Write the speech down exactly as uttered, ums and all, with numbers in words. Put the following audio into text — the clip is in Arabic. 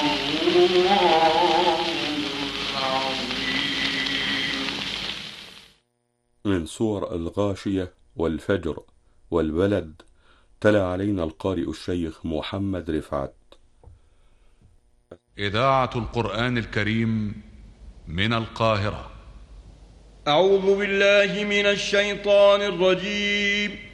من سور الغاشية والفجر والبلد. تلا علينا القارئ الشيخ محمد رفعت. إذاعة القرآن الكريم من القاهرة. أعوذ بالله من الشيطان الرجيم.